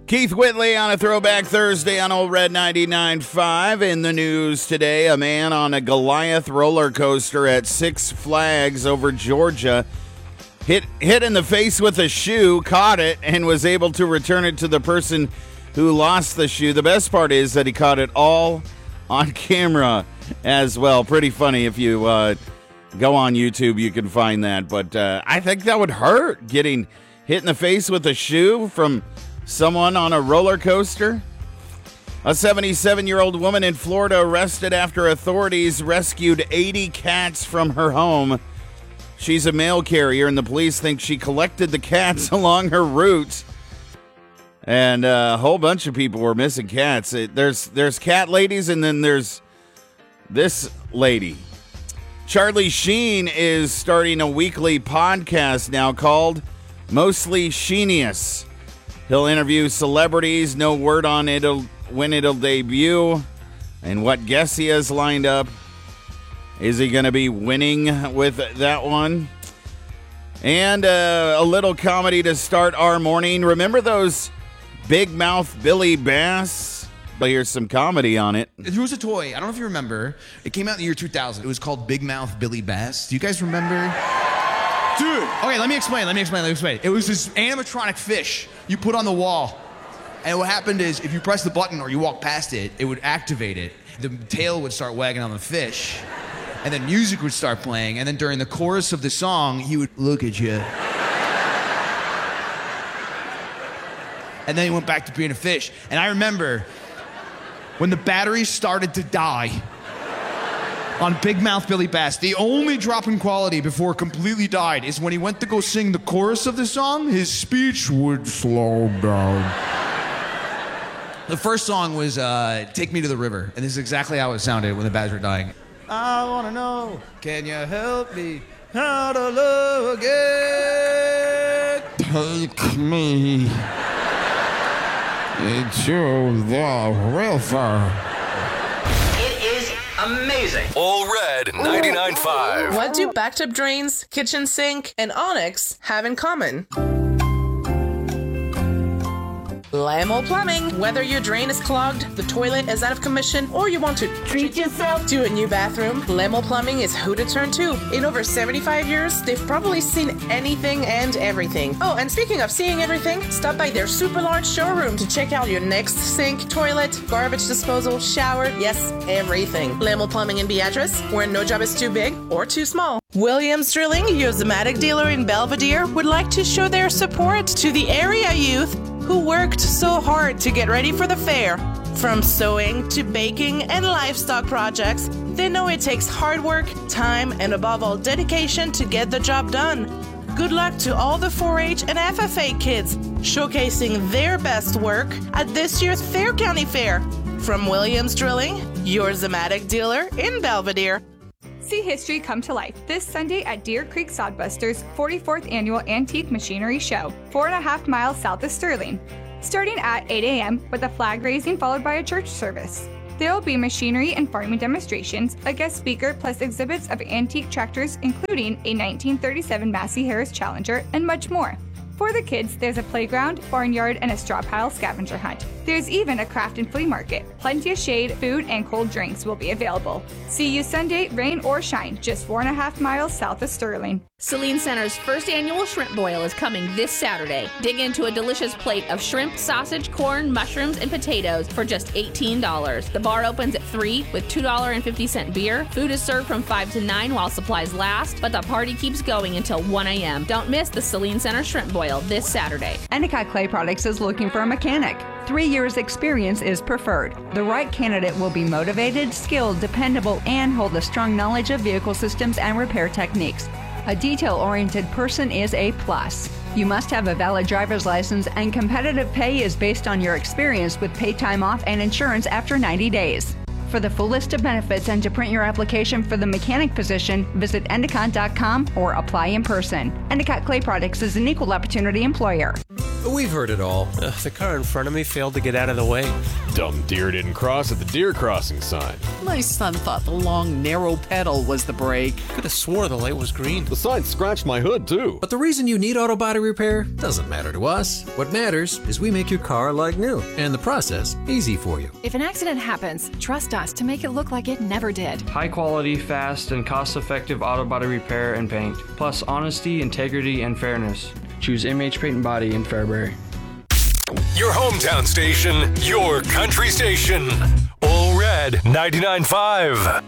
Keith Whitley on a Throwback Thursday on Old Red 99.5. In the news today, a man on a Goliath roller coaster at Six Flags over Georgia hit in the face with a shoe, caught it, and was able to return it to the person who lost the shoe. The best part is that he caught it all on camera as well. Pretty funny. If you go on YouTube, you can find that. But I think that would hurt, getting hit in the face with a shoe from someone on a roller coaster. A 77-year-old woman in Florida arrested after authorities rescued 80 cats from her home. She's a mail carrier, and the police think she collected the cats along her route. And a whole bunch of people were missing cats. There's cat ladies, and then there's this lady. Charlie Sheen is starting a weekly podcast now called Mostly Sheenius. He'll interview celebrities, no word on when it'll debut, and what guests he has lined up. Is he going to be winning with that one? And a little comedy to start our morning. Remember those Big Mouth Billy Bass? But here's some comedy on it. There was a toy, I don't know if you remember, it came out in the year 2000. It was called Big Mouth Billy Bass. Do you guys remember? Dude, okay, let me explain. It was this animatronic fish you put on the wall. And what happened is, if you press the button or you walk past it, it would activate it. The tail would start wagging on the fish. And then music would start playing. And then during the chorus of the song, he would look at you. And then he went back to being a fish. And I remember when the batteries started to die on Big Mouth Billy Bass, the only drop in quality before it completely died is when he went to go sing the chorus of the song, his speech would slow down. The first song was Take Me to the River, and this is exactly how it sounded when the batteries were dying. I wanna know, can you help me how to love again? Take me to the river. Amazing. All Red 99.5. What do bathtub drains, kitchen sink, and Onyx have in common? Lamo Plumbing. Whether your drain is clogged, the toilet is out of commission, or you want to treat yourself to a new bathroom, Lamo Plumbing is who to turn to. In over 75 years, they've probably seen anything and everything. Oh, and speaking of seeing everything, stop by their super large showroom to check out your next sink, toilet, garbage disposal, shower, yes, everything. Lamo Plumbing in Beatrice, where no job is too big or too small. Williams Drilling, your Zamatic dealer in Belvedere, would like to show their support to the area youth who worked so hard to get ready for the fair. From sewing to baking and livestock projects, they know it takes hard work, time, and above all, dedication to get the job done. Good luck to all the 4-H and FFA kids showcasing their best work at this year's Fair County Fair. From Williams Drilling, your Zamatic dealer in Belvedere. See history come to life this Sunday at Deer Creek Sodbusters' 44th Annual Antique Machinery Show, 4.5 miles south of Sterling, starting at 8 a.m. with a flag raising followed by a church service. There will be machinery and farming demonstrations, a guest speaker, plus exhibits of antique tractors, including a 1937 Massey Harris Challenger, and much more. For the kids, there's a playground, barnyard, and a straw pile scavenger hunt. There's even a craft and flea market. Plenty of shade, food, and cold drinks will be available. See you Sunday, rain or shine, just 4.5 miles south of Sterling. Saline Center's first annual shrimp boil is coming this Saturday. Dig into a delicious plate of shrimp, sausage, corn, mushrooms, and potatoes for just $18. The bar opens at 3 with $2.50 beer. Food is served from 5 to 9 while supplies last, but the party keeps going until 1 a.m. Don't miss the Saline Center shrimp boil this Saturday. Endicott Clay Products is looking for a mechanic. 3 years experience is preferred. The right candidate will be motivated, skilled, dependable, and hold a strong knowledge of vehicle systems and repair techniques. A detail-oriented person is a plus. You must have a valid driver's license, and competitive pay is based on your experience with paid time off and insurance after 90 days. For the full list of benefits and to print your application for the mechanic position, visit Endicott.com or apply in person. Endicott Clay Products is an equal opportunity employer. we've heard it all. The car in front of me failed to get out of the way. Dumb deer didn't cross at the deer crossing sign. My son thought the long, narrow pedal was the brake. Could have swore the light was green. The sign scratched my hood, too. But the reason you need auto body repair doesn't matter to us. What matters is we make your car like new, and the process easy for you. If an accident happens, trust us to make it look like it never did. High quality, fast, and cost-effective auto body repair and paint. Plus honesty, integrity, and fairness. Choose MH Paint and Body in Fairbury. Your hometown station, your country station. All Red 99.5.